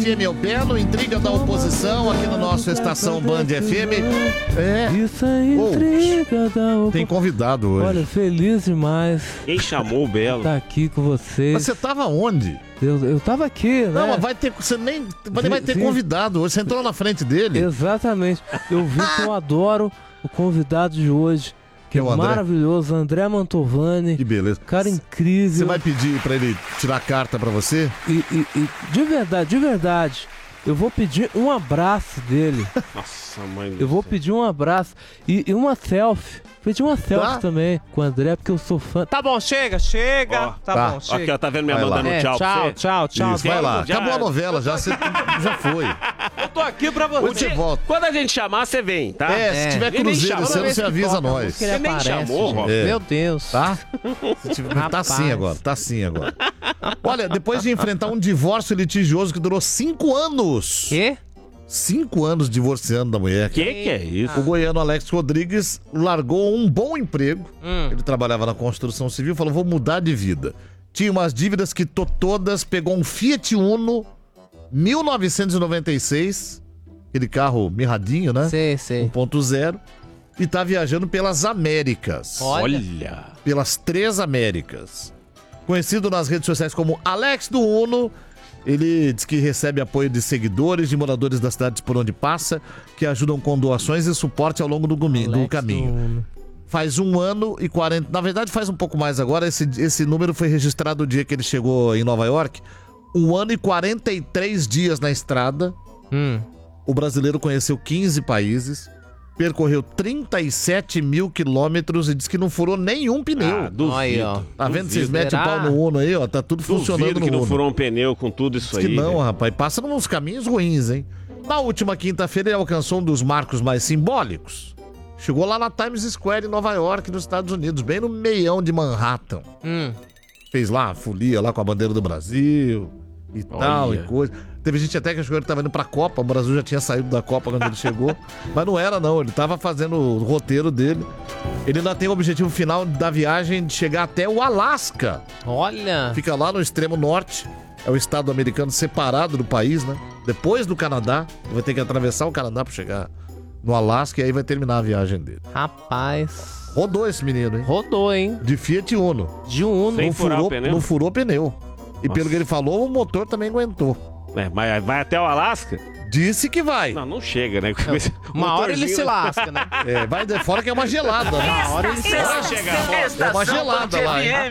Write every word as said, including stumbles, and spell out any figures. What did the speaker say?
F M é o Belo, intriga da oposição aqui no nosso Estação Band F M. É. Isso é intriga da oposição. Tem convidado hoje. Olha, feliz demais. Quem chamou o Belo? Tá aqui com vocês. Mas você tava onde? Eu, eu tava aqui, né? Não, mas vai ter, você nem vai, vai ter Sim. convidado hoje. Você entrou na frente dele. Exatamente. Eu vi que eu adoro o convidado de hoje. Que é o André? maravilhoso, André Mantovani. Que beleza. Cara incrível. Você vai pedir pra ele tirar a carta pra você? E, e, e de verdade, de verdade, eu vou pedir um abraço dele. Nossa, mãe do Eu vou céu. pedir um abraço e, e uma selfie. Pedir uma selfie Tá. também com o André, porque eu sou fã. Tá bom, chega, chega. Ó, tá, tá. bom, Aqui, chega. ó, tá vendo minha Vai mãe lá. dando É, tchau, pra tchau, você? tchau, tchau. Isso, vai lá. Já- Acabou a novela, já, você, já foi. Eu tô aqui pra você. Hoje você volta. Quando a gente chamar, você vem, tá? É, se É. tiver Ele nem cruzeiro, chamou, você toda não vez se que avisa toca a nós. música, ele Você nem aparece, chamou, gente. Rob. É. Meu Deus. Tá? Se tiver- tá Rapaz. assim agora, tá assim agora. Olha, depois de enfrentar um divórcio litigioso que durou cinco anos. Quê? Cinco anos divorciando da mulher. Que que é isso? O goiano Alex Rodrigues largou um bom emprego. Hum. Ele trabalhava na construção civil, falou, vou mudar de vida. Tinha umas dívidas, quitou todas, pegou um Fiat Uno, mil novecentos e noventa e seis, aquele carro mirradinho, né? Sei, sei. um ponto zero, e tá viajando pelas Américas. Olha. Olha. Pelas três Américas. Conhecido nas redes sociais como Alex do Uno, ele diz que recebe apoio de seguidores, de moradores das cidades por onde passa, que ajudam com doações e suporte ao longo do, gumi- do Alex caminho. do Uno. Faz um ano e quarenta... Na verdade, faz um pouco mais agora. Esse, esse número foi registrado o dia que ele chegou em Nova York. Um ano e quarenta e três dias na estrada. Hum. O brasileiro conheceu quinze países. Percorreu trinta e sete mil quilômetros e diz que não furou nenhum pneu. Ah, duvido. Aí, ó. Tá vendo? Vocês duvido. metem o Será? pau no Uno aí, ó. Tá tudo funcionando Duvido no que não Uno. furou um pneu com tudo isso Diz aí. que não, velho. rapaz. Passa nos caminhos ruins, hein? Na última quinta-feira ele alcançou um dos marcos mais simbólicos. Chegou lá na Times Square em Nova York, nos Estados Unidos, bem no meião de Manhattan. Hum. Fez lá a folia lá com a bandeira do Brasil e tal, Olha. e coisa. Teve gente até que achou que ele tava indo pra Copa, o Brasil já tinha saído da Copa quando ele chegou. Mas não era não, ele tava fazendo o roteiro dele. Ele ainda tem o objetivo final da viagem de chegar até o Alasca. Olha. Fica lá no extremo norte. É o estado americano separado do país, né? Depois do Canadá. Ele vai ter que atravessar o Canadá pra chegar no Alasca e aí vai terminar a viagem dele. Rapaz. Rodou esse menino, hein? Rodou, hein? De Fiat Uno. De Uno. Sem Não furar furou, o pneu? não furou pneu. E Nossa. pelo que ele falou, o motor também aguentou. É, mas vai até o Alasca? Disse que vai. Não, não chega, né? Uma hora ele Motorzinho, se né? lasca, né? É, vai de fora que é uma gelada, né? Uma hora ele se Vai lasca. chegar, É uma gelada lá, hein?